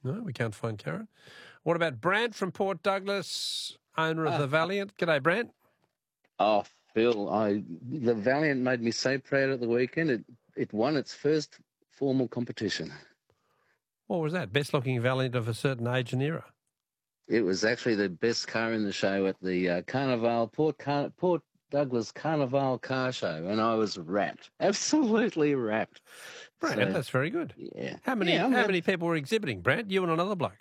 No, we can't find Karen. What about Brant from Port Douglas, owner of the Valiant? G'day, Brant. Oh, Phil, the Valiant made me so proud at the weekend. It won its first formal competition. What was that? Best looking Valiant of a certain age and era? It was actually the best car in the show at the Port Douglas Carnival Car Show, and I was wrapped, absolutely wrapped. Brant, So, that's very good. yeah. How many people were exhibiting, Brant? You and another bloke?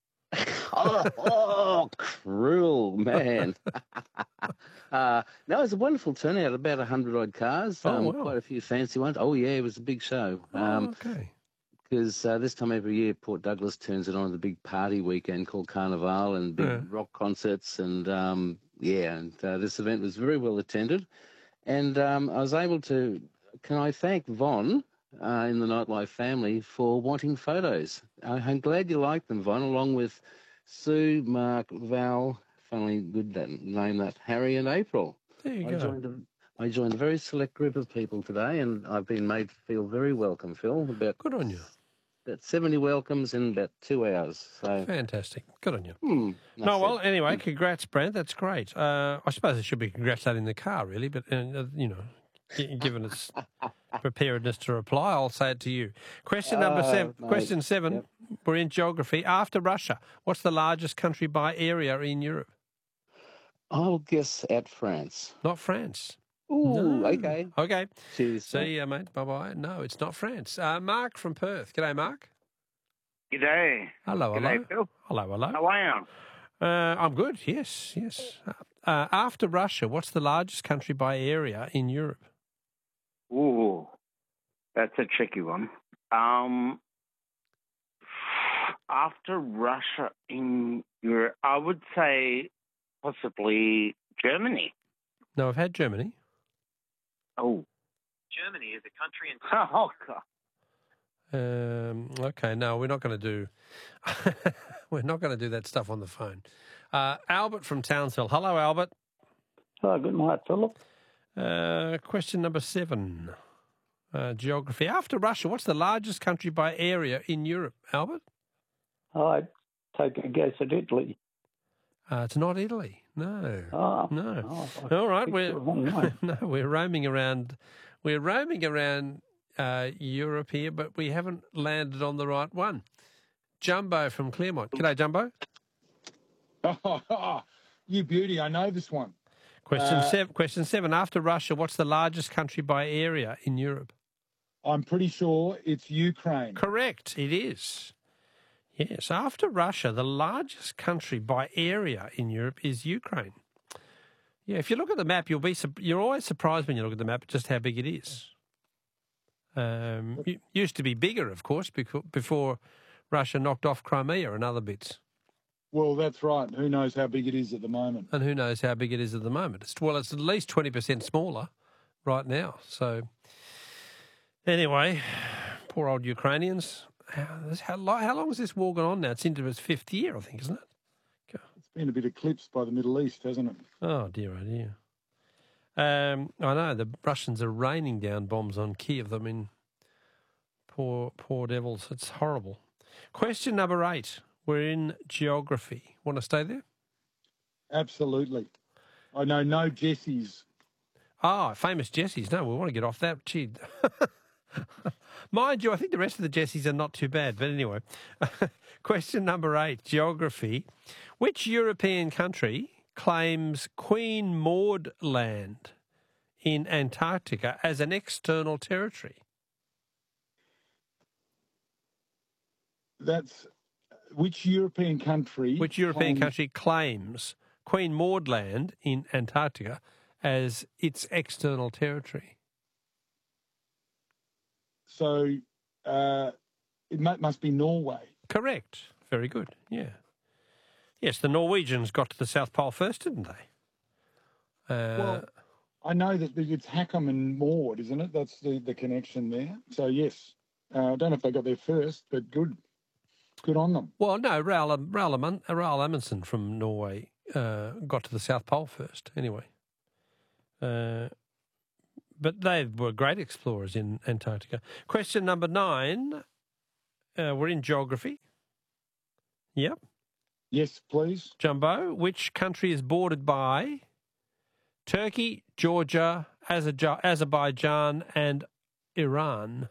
Cruel, man. No, it was a wonderful turnout, about 100 odd cars, Wow. quite a few fancy ones. Oh, yeah, it was a big show. Okay. Because this time every year, Port Douglas turns it on the big party weekend called Carnival and big rock concerts. And, this event was very well attended. And I was able to, can I thank Von in the Nightlife family for wanting photos. I'm glad you liked them, Von, along with Sue, Mark, Val, funnily good name that, Harry and April. There you go. I joined a very select group of people today, and I've been made to feel very welcome, Phil. Good on you. About 70 welcomes in about 2 hours. So fantastic. Good on you. Anyway, congrats, Brent. That's great. I suppose it should be congratulating the car, really, but, given its preparedness to reply, I'll say it to you. Question number 7. Mate. Question 7. Yep. We're in geography. After Russia, what's the largest country by area in Europe? I'll guess at France. Not France. Ooh, no. Okay. Okay. Cheers. See you, mate. Bye-bye. No, it's not France. Mark from Perth. G'day, Mark. G'day. Hello. G'day, Phil. Hello. How are you? I'm good, yes. After Russia, what's the largest country by area in Europe? Ooh, that's a tricky one. After Russia in Europe, I would say possibly Germany. No, I've had Germany. Oh. Germany is a country in... Oh, God. Okay, no, we're not going to do... we're not going to do that stuff on the phone. Albert from Townsville. Hello, Albert. Hello, good night, Philip. Question number 7. Geography. After Russia, what's the largest country by area in Europe, Albert? I'd take a guess at Italy. It's not Italy. No. No. All right. We're roaming around. We're roaming around Europe here, but we haven't landed on the right one. Jumbo from Claremont. G'day, Jumbo. You beauty. I know this one. Question 7. After Russia, what's the largest country by area in Europe? I'm pretty sure it's Ukraine. Correct. It is. Yes. After Russia, the largest country by area in Europe is Ukraine. Yeah. If you look at the map, you're always surprised when you look at the map just how big it is. It used to be bigger, of course, before Russia knocked off Crimea and other bits. Well, that's right. Who knows how big it is at the moment? And who knows how big it is at the moment? It's at least 20% smaller right now. So, anyway, poor old Ukrainians. How long has this war gone on now? It's into its 5th year, I think, isn't it? It's been a bit eclipsed by the Middle East, hasn't it? Oh, dear. I know the Russians are raining down bombs on Kiev. I mean, poor devils. It's horrible. Question number 8. We're in geography. Want to stay there? Absolutely. I know no Jessies. Famous Jessies. No, we want to get off that. Gee. Mind you, I think the rest of the Jessies are not too bad. But anyway, question number 8, geography. Which European country claims Queen Maud Land in Antarctica as an external territory? That's... Which European country claims Queen Maud Land in Antarctica as its external territory? So it must be Norway. Correct. Very good. Yeah. Yes, the Norwegians got to the South Pole first, didn't they? Well, I know that it's Hackam and Maud, isn't it? That's the connection there. So, yes. I don't know if they got there first, but good. Good on them. Well, no, Raoul Amundsen from Norway got to the South Pole first, anyway. But they were great explorers in Antarctica. Question number 9. We're in geography. Yep. Yes, please. Jumbo, which country is bordered by Turkey, Georgia, Azerbaijan and Iran?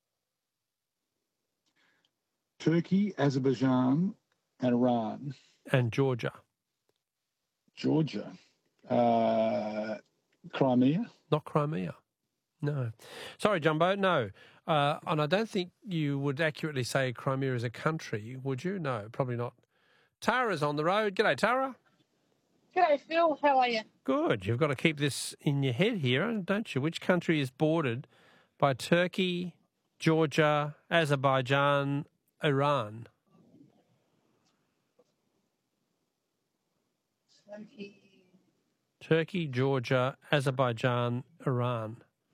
Turkey, Azerbaijan, and Iran. And Georgia. Georgia. Crimea? Not Crimea. No. Sorry, Jumbo, no. And I don't think you would accurately say Crimea is a country, would you? No, probably not. Tara's on the road. G'day, Tara. G'day, Phil. How are you? Good. You've got to keep this in your head here, don't you? Which country is bordered by Turkey, Georgia, Azerbaijan, Iran? Turkey, Georgia, Azerbaijan, Iran.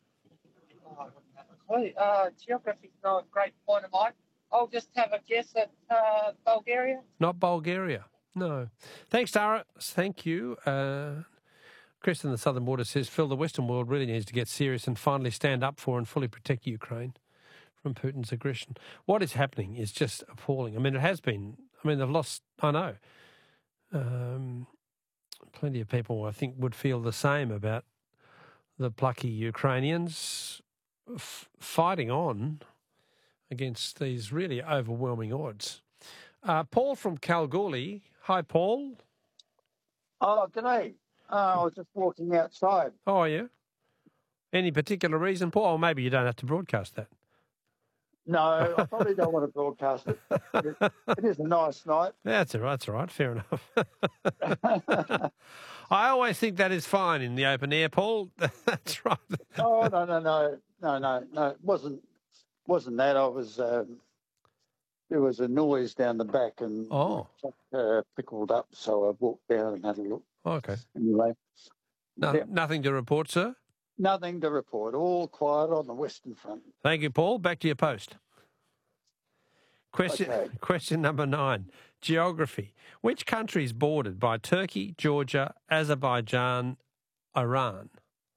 Geography's not a great point of mine. I'll just have a guess at Bulgaria. Not Bulgaria. No. Thanks, Tara. Thank you. Chris in the southern border says, Phil, the Western world really needs to get serious and finally stand up for and fully protect Ukraine from Putin's aggression. What is happening is just appalling. I mean, it has been. I mean, they've lost, I know. Plenty of people, I think, would feel the same about the plucky Ukrainians fighting on against these really overwhelming odds. Paul from Kalgoorlie. Hi, Paul. Oh, g'day. I was just walking outside. Oh, are you? Any particular reason, Paul? Or maybe you don't have to broadcast that. No, I probably don't want to broadcast it. It is a nice night. That's all right. That's all right. Fair enough. I always think that is fine in the open air, Paul. That's right. Oh, no. It wasn't that. I was. There was a noise down the back and pickled up, so I walked down and had a look. Okay. Anyway. Nothing to report, sir? Nothing to report. All quiet on the Western Front. Thank you, Paul. Back to your post. Question number 9. Geography. Which country is bordered by Turkey, Georgia, Azerbaijan, Iran?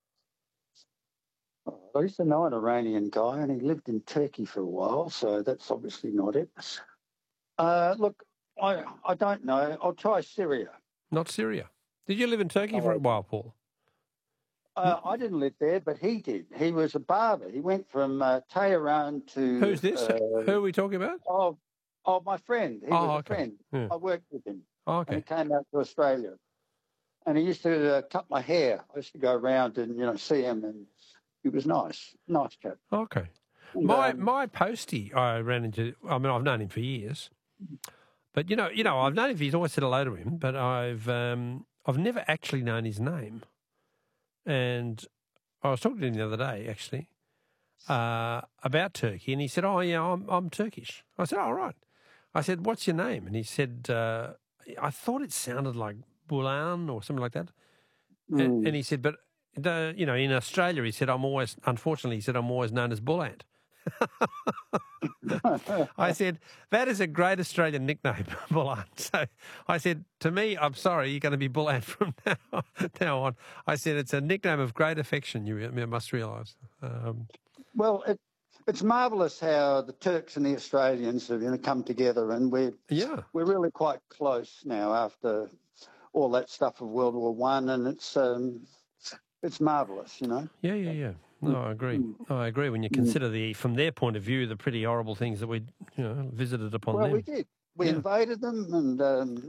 I used to know an Iranian guy, and he lived in Turkey for a while, so that's obviously not it. Look, I don't know. I'll try Syria. Not Syria. Did you live in Turkey for a while, Paul? I didn't live there, but he did. He was a barber. He went from Tehran to... Who's this? Who are we talking about? Oh, my friend. He was a friend. Yeah. I worked with him. Oh, okay. And he came out to Australia. And he used to cut my hair. I used to go around and, see him, and he was nice. Nice chap. Okay. And, my postie I ran into... I mean, I've known him for years. But, I've known him, he's always said hello to him, but I've never actually known his name. And I was talking to him the other day, actually, about Turkey, and he said, "Oh, yeah, I'm Turkish." I said, "Oh, right." I said, "What's your name?" And he said, "I thought it sounded like Bulan or something like that." And he said, "But in Australia," he said, unfortunately, I'm always known as Bullant." I said, that is a great Australian nickname, Bullant. So I said, to me, I'm sorry, you're going to be Bullant from now on. I said, it's a nickname of great affection, you must realise. Well, it's marvellous how the Turks and the Australians have come together, and we're really quite close now after all that stuff of World War One, and it's marvellous, Yeah. No, I agree. I agree. When you consider from their point of view, the pretty horrible things that we, visited upon them. Well, we did. We invaded them, and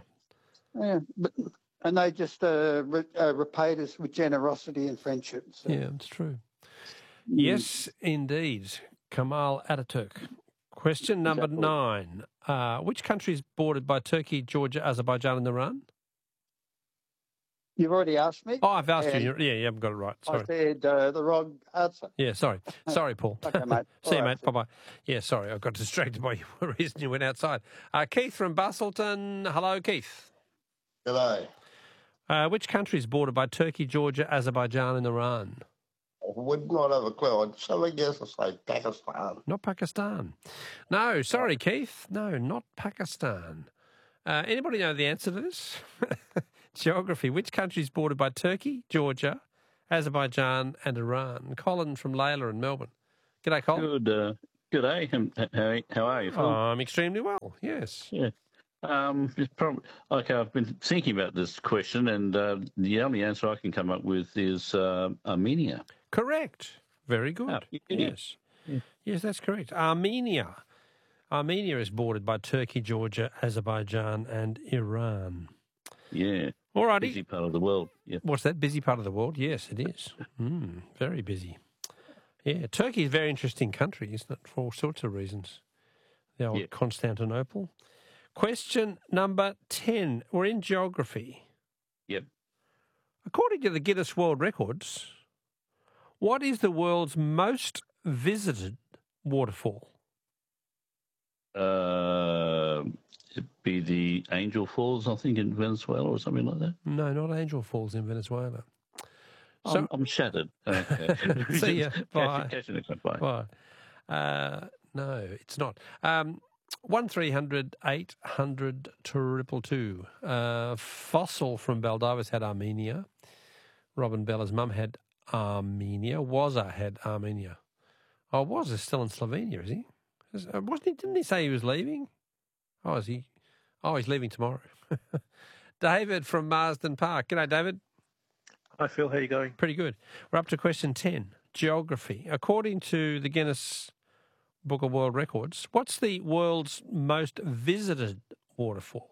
and they just repaid us with generosity and friendship. So. Yeah, it's true. Yes, indeed. Kamal Ataturk. Question number 9. Which country is bordered by Turkey, Georgia, Azerbaijan, and Iran? You've already asked me? Oh, I've asked you. Yeah, you haven't got it right. Sorry. I said the wrong answer. Yeah, sorry. Sorry, Paul. Okay, mate. See you, mate. Bye-bye. Yeah, sorry. I got distracted by your reason you went outside. Keith from Bustleton. Hello, Keith. G'day. Which country is bordered by Turkey, Georgia, Azerbaijan, and Iran? I would not have a clue. So I guess I'll say Pakistan. Not Pakistan. No, sorry, Keith. No, not Pakistan. Anybody know the answer to this? Geography. Which country is bordered by Turkey, Georgia, Azerbaijan, and Iran? Colin from Layla in Melbourne. G'day, Colin. Good day. How are you, Phil? I'm extremely well, yes. Yeah. It's probably okay. I've been thinking about this question, and the only answer I can come up with is Armenia. Correct. Very good. Yes. Yeah. Yes, that's correct. Armenia. Armenia is bordered by Turkey, Georgia, Azerbaijan, and Iran. Yeah. All righty. Busy part of the world. Yeah. What's that? Busy part of the world? Yes, it is. Very busy. Yeah, Turkey is a very interesting country, isn't it, for all sorts of reasons. The old Constantinople. Question number 10. We're in geography. Yep. According to the Guinness World Records, what is the world's most visited waterfall? It'd be the Angel Falls, I think, in Venezuela or something like that. No, not Angel Falls in Venezuela. So, I'm shattered. Okay. See ya. Bye. Catch you next time. Bye. No, it's not. 1300 800 222. Fossil from Baldivis had Armenia. Robin Bella's mum had Armenia. Wazza had Armenia. Oh, Wazza's still in Slovenia, is he? Wasn't he? Didn't he say he was leaving? Oh, is he? Oh, he's leaving tomorrow. David from Marsden Park. G'day, David. Hi, Phil. How are you going? Pretty good. We're up to question 10, geography. According to the Guinness Book of World Records, what's the world's most visited waterfall?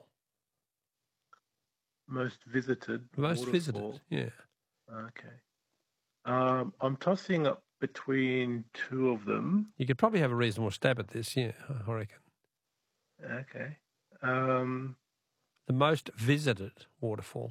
Most visited? Most waterfall. visited, yeah. Okay. I'm tossing up between two of them. You could probably have a reasonable stab at this, yeah, I reckon. Okay. The most visited waterfall.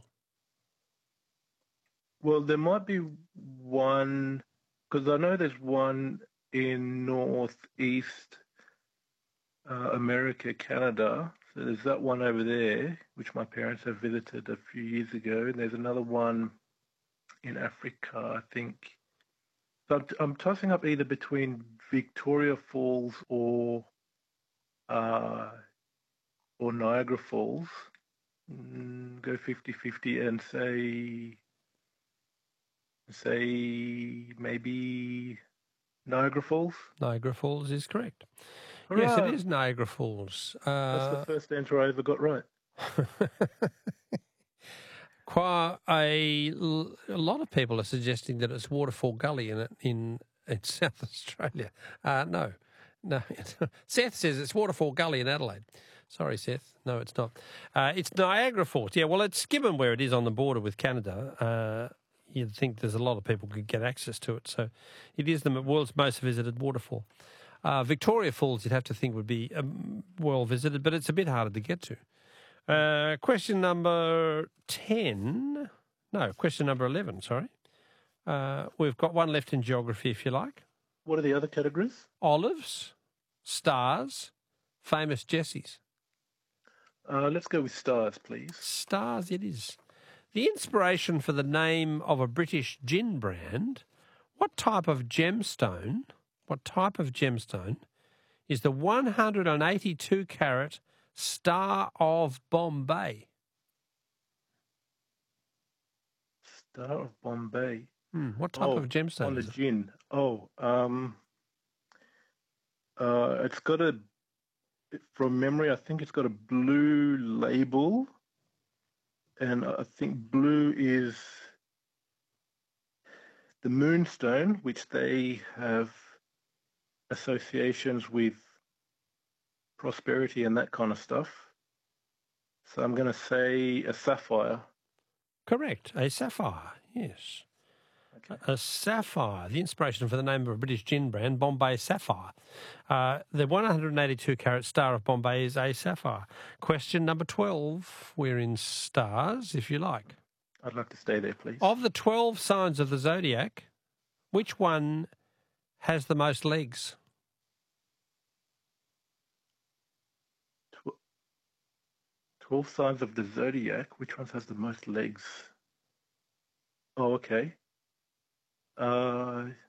Well, there might be one, because I know there's one in northeast America, Canada. So there's that one over there, which my parents have visited a few years ago. And there's another one in Africa, I think. So I'm tossing up either between Victoria Falls or Niagara Falls. Go 50-50 and say maybe Niagara Falls. Niagara Falls is correct. Hurrah! Yes, it is Niagara Falls. That's the first answer I ever got right. Quite a lot of people are suggesting that it's Waterfall Gully in South Australia. No. Seth says it's Waterfall Gully in Adelaide. Sorry, Seth. No, it's not. It's Niagara Falls. Yeah, well, it's given where it is on the border with Canada. You'd think there's a lot of people could get access to it. So it is the world's most visited waterfall. Victoria Falls, you'd have to think, would be well visited, but it's a bit harder to get to. Question number 10. No, question number 11, sorry. We've got one left in geography, if you like. What are the other categories? Olives, stars, famous Jessies. Let's go with stars, please. Stars it is. The inspiration for the name of a British gin brand, what type of gemstone is the 182-carat Star of Bombay? Star of Bombay. What type of gemstone on the is it? gin. It's got from memory, I think it's got a blue label. And I think blue is the moonstone, which they have associations with prosperity and that kind of stuff. So I'm going to say a sapphire. Correct, a sapphire, yes. Okay. A sapphire, the inspiration for the name of a British gin brand, Bombay Sapphire. The 182-carat Star of Bombay is a sapphire. Question number 12. We're in stars, if you like. I'd like to stay there, please. Of the 12 signs of the zodiac, which one has the most legs? 12 signs of the zodiac. Which one has the most legs? Oh, okay.